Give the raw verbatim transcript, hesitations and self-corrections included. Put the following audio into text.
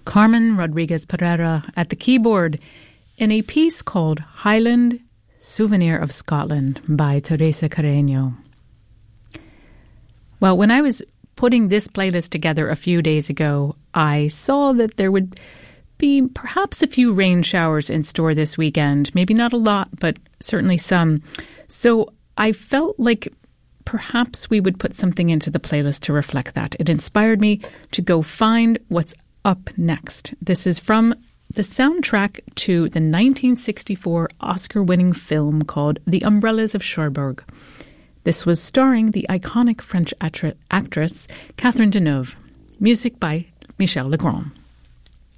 Carmen Rodriguez Pereira at the keyboard in a piece called Highland Souvenir of Scotland by Teresa Carreño. Well, when I was putting this playlist together a few days ago, I saw that there would be perhaps a few rain showers in store this weekend. Maybe not a lot, but certainly some. So I felt like perhaps we would put something into the playlist to reflect that. It inspired me to go find what's up next. This is from the soundtrack to the nineteen sixty-four Oscar-winning film called The Umbrellas of Cherbourg. This was starring the iconic French actress Catherine Deneuve. Music by Michel Legrand.